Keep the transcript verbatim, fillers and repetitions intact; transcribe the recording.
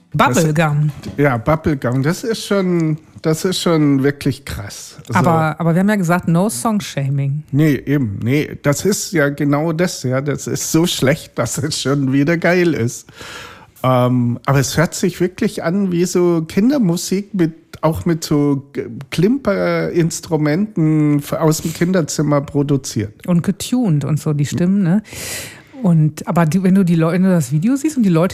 Bubblegum. Das, ja, Bubblegum, das ist schon, das ist schon wirklich krass. Also, aber, aber wir haben ja gesagt, no Song-Shaming. Nee, eben, nee, das ist ja genau das, ja, das ist so schlecht, dass es schon wieder geil ist. Ähm, aber es hört sich wirklich an wie so Kindermusik, mit, auch mit so Klimperinstrumenten aus dem Kinderzimmer produziert. Und getuned und so, die Stimmen, ne? Und, aber die, wenn du die Leute, wenn du das Video siehst und die Leute,